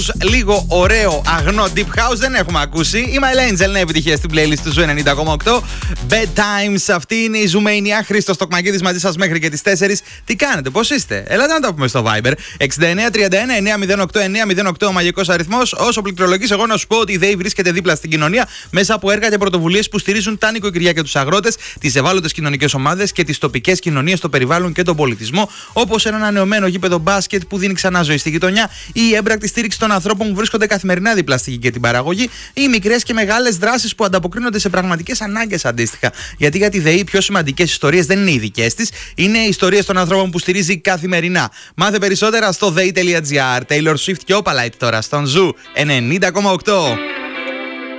Λίγο ωραίο αγνό deep house δεν έχουμε ακούσει. Η My Angel, νέα επιτυχία στην playlist του Ζου 90,8. Bedtimes, αυτή είναι η Ζουμania. Χρήστος Τοκμακίδης μαζί σας μέχρι και τις 4. Τι κάνετε, πώς είστε? Ελάτε να τα πούμε στο Viber. 6931-908-908 ο μαγικός αριθμός. Όσο πληκτρολογείς, εγώ να σου πω ότι η ΔΕΗ βρίσκεται δίπλα στην κοινωνία μέσα από έργα και πρωτοβουλίες που στηρίζουν τα νοικοκυριά και τους αγρότες, τις ευάλωτες κοινωνικές ομάδες και τις τοπικές κοινωνίες, το περιβάλλον και τον πολιτισμό. Όπως ένα ανανεωμένο γήπεδο μπάσκετ που δίνει ξανά ζωή στη γειτονιά, ή η έμπρακτη στήριξη των ανθρώπων που βρίσκονται καθημερινά δίπλα στη γη και την παραγωγή, ή μικρές και μεγάλες δράσεις που ανταποκρίνονται σε πραγματικές ανάγκες αντίστοιχα. Γιατί για τη ΔΕΗ οι πιο σημαντικές ιστορίες δεν είναι οι δικές της, είναι οι ιστορίες των ανθρώπων που στηρίζει καθημερινά. Μάθε περισσότερα στο dei.gr. Taylor Swift και Opalite τώρα στον Ζου 90,8.